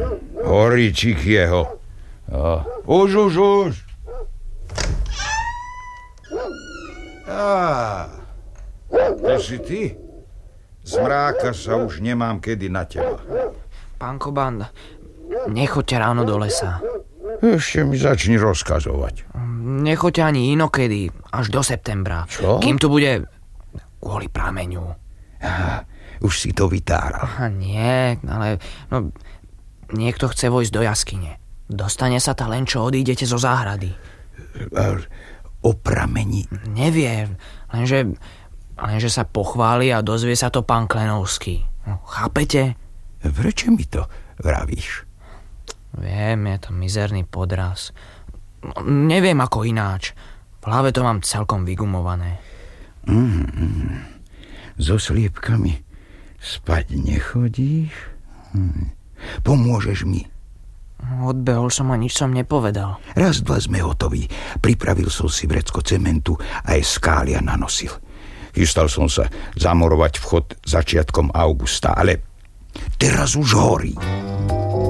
Horíčik jeho. Už. To si ty? Z mráka sa už nemám kedy na teba. Pán Koban, nechoďte ráno do lesa. Ešte mi začni rozkazovať. Nechoďte ani inokedy, až do septembra. Čo? Kým tu bude kvôli prameňu. Už si to vytáral. Nie, ale niekto chce vojsť do jaskyne. Dostane sa ta len, čo odídete zo záhrady. O prameni? Neviem, lenže sa pochváli a dozvie sa to pán Klenovský. Chápete? Prečo mi to vravíš? Viem, je to mizerný podraz. Neviem ako ináč. V hlave to mám celkom vygumované. So sliepkami spať nechodíš? Pomôžeš mi? Odbehol som a nič som nepovedal. Raz, dva sme hotoví. Pripravil som si vrecko cementu a aj skália nanosil. Chystal som sa zamorovať vchod začiatkom augusta, ale teraz už horí.